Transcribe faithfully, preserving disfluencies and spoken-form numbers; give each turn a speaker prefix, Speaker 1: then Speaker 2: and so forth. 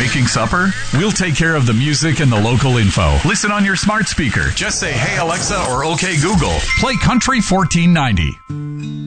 Speaker 1: making supper? We'll take care of the music and the local info. Listen on your smart speaker. Just say, hey Alexa or okay Google. Play Country fourteen ninety.